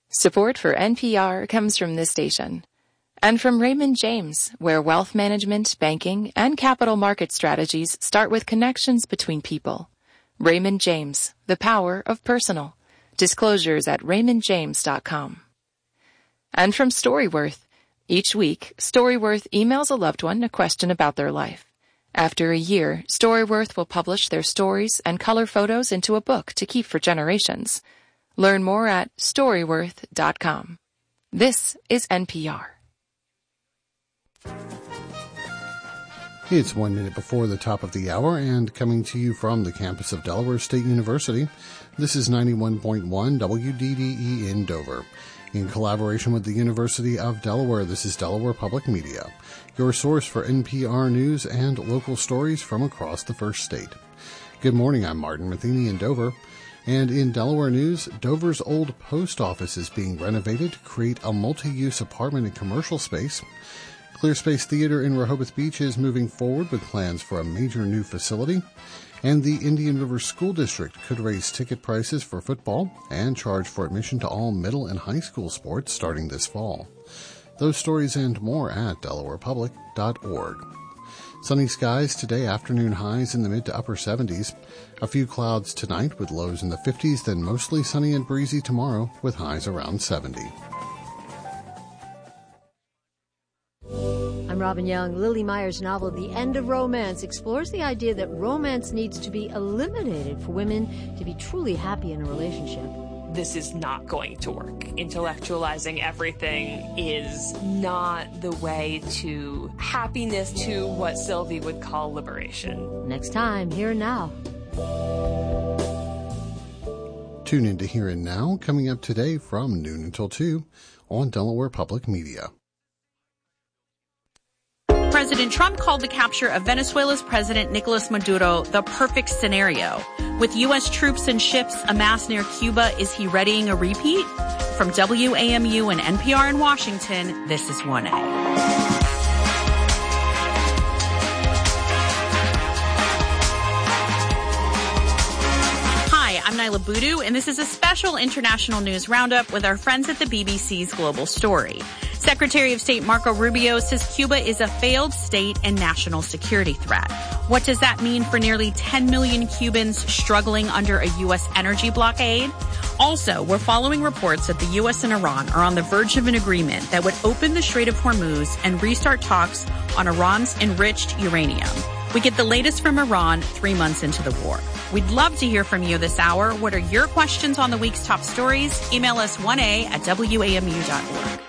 Support for NPR comes from this station and from Raymond James, where wealth management, banking, and capital market strategies start with connections between people. Raymond James, the power of personal. Disclosures at raymondjames.com. And from Storyworth. Each week, Storyworth emails a loved one a question about their life. After a year, Storyworth will publish their stories and color photos into a book to keep for generations. Learn more at Storyworth.com. This is NPR. It's 1 minute before the top of the hour, and coming to you from the campus of Delaware State University, this is 91.1 WDDE in Dover. In collaboration with the University of Delaware, this is Delaware Public Media, your source for NPR news and local stories from across the First State. Good morning, I'm Martin Matheny in Dover. And in Delaware news, Dover's old post office is being renovated to create a multi-use apartment and commercial space. Clearspace Theater in Rehoboth Beach is moving forward with plans for a major new facility. And the Indian River School District could raise ticket prices for football and charge for admission to all middle and high school sports starting this fall. Those stories and more at delawarepublic.org. Sunny skies today, afternoon highs in the mid to upper 70s. A few clouds tonight with lows in the 50s, then mostly sunny and breezy tomorrow with highs around 70. I'm Robin Young. Lily Meyer's novel, The End of Romance, explores the idea that romance needs to be eliminated for women to be truly happy in a relationship. This is not going to work. Intellectualizing everything is not the way to happiness, to what Sylvie would call liberation. Next time, Here and Now. Tune in to Here and Now, coming up today from noon until 2 on Delaware Public Media. President Trump called the capture of Venezuela's President Nicolas Maduro the perfect scenario. With U.S. troops and ships amassed near Cuba, is he readying a repeat? From WAMU and NPR in Washington, this is 1A. Hi, I'm Nyla Boodoo, and this is a special international news roundup with our friends at the BBC's Global Story. Secretary of State Marco Rubio says Cuba is a failed state and national security threat. What does that mean for nearly 10 million Cubans struggling under a U.S. energy blockade? Also, we're following reports that the U.S. and Iran are on the verge of an agreement that would open the Strait of Hormuz and restart talks on Iran's enriched uranium. We get the latest from Iran 3 months into the war. We'd love to hear from you this hour. What are your questions on the week's top stories? Email us 1a@wamu.org.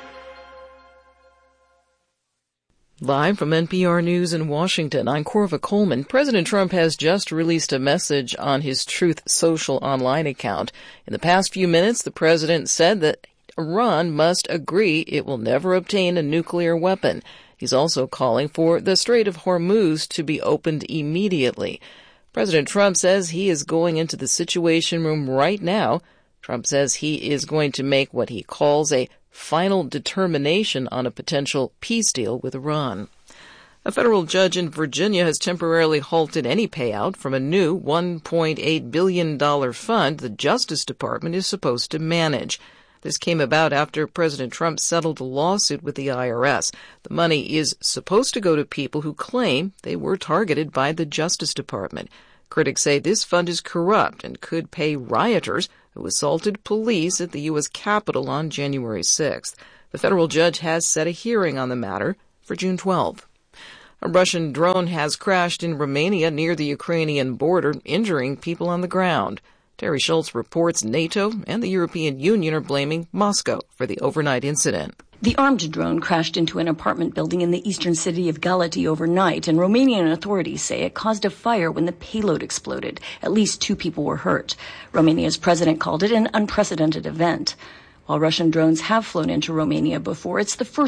Live from NPR News in Washington, I'm Corva Coleman. President Trump has just released a message on his Truth Social online account. In the past few minutes, the president said that Iran must agree it will never obtain a nuclear weapon. He's also calling for the Strait of Hormuz to be opened immediately. President Trump says he is going into the Situation Room right now. Trump says he is going to make what he calls a final determination on a potential peace deal with Iran. A federal judge in Virginia has temporarily halted any payout from a new $1.8 billion fund the Justice Department is supposed to manage. This came about after President Trump settled a lawsuit with the IRS. The money is supposed to go to people who claim they were targeted by the Justice Department. Critics say this fund is corrupt and could pay rioters who assaulted police at the U.S. Capitol on January 6th. The federal judge has set a hearing on the matter for June 12th. A Russian drone has crashed in Romania near the Ukrainian border, injuring people on the ground. Terry Schultz reports NATO and the European Union are blaming Moscow for the overnight incident. The armed drone crashed into an apartment building in the eastern city of Galati overnight, and Romanian authorities say it caused a fire when the payload exploded. At least 2 people were hurt. Romania's president called it an unprecedented event. While Russian drones have flown into Romania before, it's the first